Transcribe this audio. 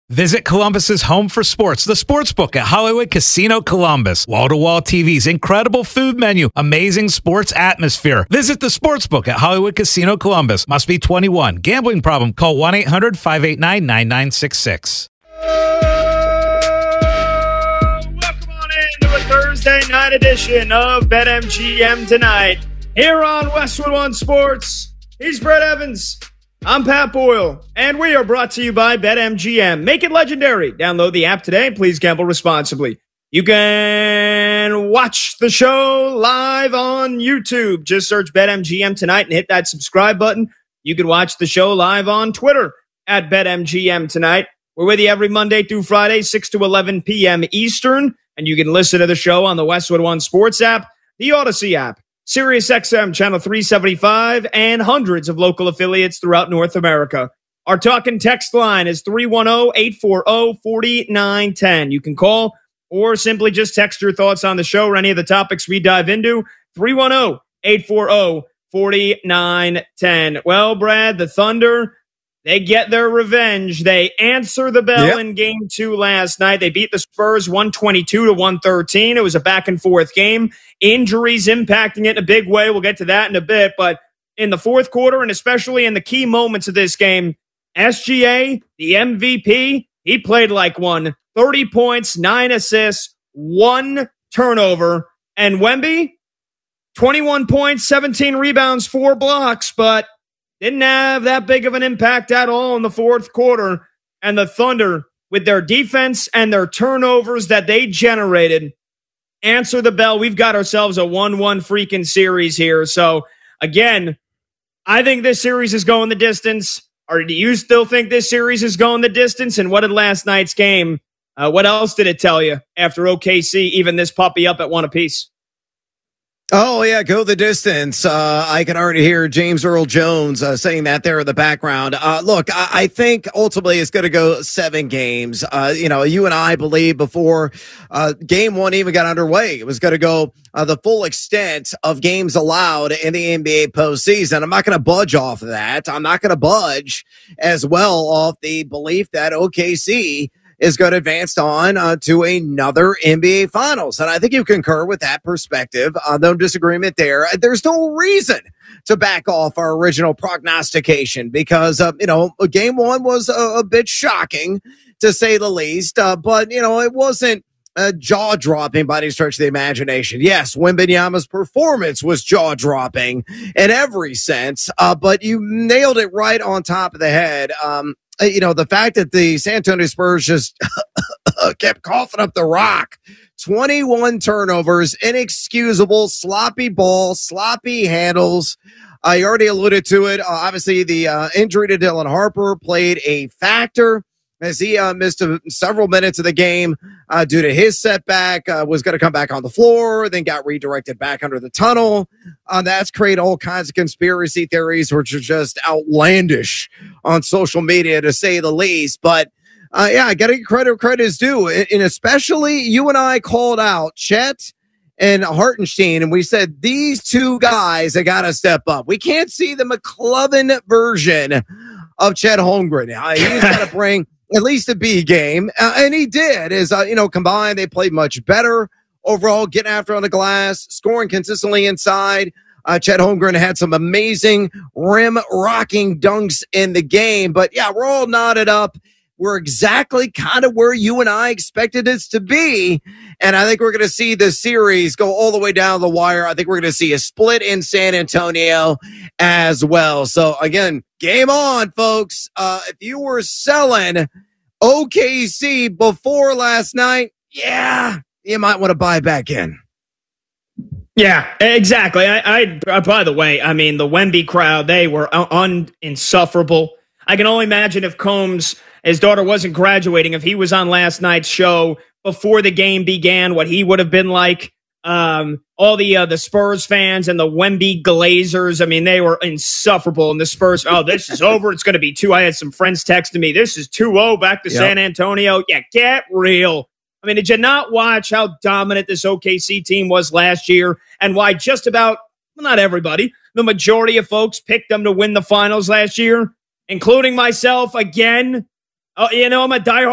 Visit Columbus's home for sports, the Sportsbook at Hollywood Casino Columbus. Wall-to-wall TVs, incredible food menu, amazing sports atmosphere. Visit the Sportsbook at Hollywood Casino Columbus. Must be 21. Gambling problem? Call 1-800-589-9966. Welcome on into a Thursday night edition of BetMGM Tonight. Here on Westwood One Sports, he's Brett Evans. I'm Pat Boyle, and we are brought to you by BetMGM. Make it legendary. Download the app today, and please gamble responsibly. You can watch the show live on YouTube. Just search BetMGM Tonight and hit that subscribe button. You can watch the show live on Twitter at BetMGM Tonight. We're with you every Monday through Friday, 6 to 11 p.m. Eastern, and you can listen to the show on the Westwood One Sports app, the Odyssey app, SiriusXM Channel 375, and hundreds of local affiliates throughout North America. Our talk and text line is 310-840-4910. You can call or simply just text your thoughts on the show or any of the topics we dive into. 310-840-4910. Well, Brad, the Thunder, they get their revenge. They answer the bell in Game 2 last night. They beat the Spurs 122-113. It was a back-and-forth game. Injuries impacting it in a big way. We'll get to that in a bit. But in the fourth quarter, and especially in the key moments of this game, SGA, the MVP, he played like one. 30 points, 9 assists, 1 turnover. And Wemby, 21 points, 17 rebounds, 4 blocks, but didn't have that big of an impact at all in the fourth quarter. And the Thunder, with their defense and their turnovers that they generated, answer the bell. We've got ourselves a 1-1 freaking series here. So, again, I think this series is going the distance. Or do you still think this series is going the distance? And what did last night's game, what else did it tell you after OKC even this puppy up at 1 apiece? Oh, yeah, go the distance. I can already hear James Earl Jones saying that there in the background. Look, I think ultimately it's going to go 7 games. You and I believe before Game 1 even got underway, it was going to go the full extent of games allowed in the NBA postseason. I'm not going to budge off of that. I'm not going to budge as well off the belief that OKC is going to advance on to another NBA Finals. And I think you concur with that perspective. No disagreement there. There's no reason to back off our original prognostication because, Game 1 was a bit shocking, to say the least. But, it wasn't jaw-dropping by any stretch of the imagination. Yes, Wembanyama's performance was jaw-dropping in every sense, but you nailed it right on top of the head. The fact that the San Antonio Spurs just kept coughing up the rock, 21 turnovers, inexcusable, sloppy ball, sloppy handles. I already alluded to it. Obviously, the injury to Dylan Harper played a factor as he missed several minutes of the game due to his setback, was going to come back on the floor, then got redirected back under the tunnel. That's created all kinds of conspiracy theories, which are just outlandish on social media, to say the least. But, I got to give credit is due. And especially you and I called out Chet and Hartenstein, and we said these two guys have got to step up. We can't see the McClellan version of Chet Holmgren. He's got to bring at least a B game. And he did. Combined, they played much better overall, getting after on the glass, scoring consistently inside. Chet Holmgren had some amazing rim-rocking dunks in the game. But, yeah, we're all knotted up. We're exactly kind of where you and I expected it to be. And I think we're going to see this series go all the way down the wire. I think we're going to see a split in San Antonio as well. So, again, game on, folks. If you were selling OKC before last night, you might want to buy back in. Yeah, exactly. I by the way, I mean, the Wemby crowd, they were insufferable. I can only imagine if Combs, his daughter, wasn't graduating, if he was on last night's show before the game began, what he would have been like. All the Spurs fans and the Wemby Glazers, I mean, they were insufferable. And the Spurs, this is over. It's going to be 2. I had some friends texting me, this is 2-0 back to San Antonio. Yeah, get real. I mean, did you not watch how dominant this OKC team was last year and why just about, well, not everybody, the majority of folks picked them to win the finals last year, including myself again? I'm a diehard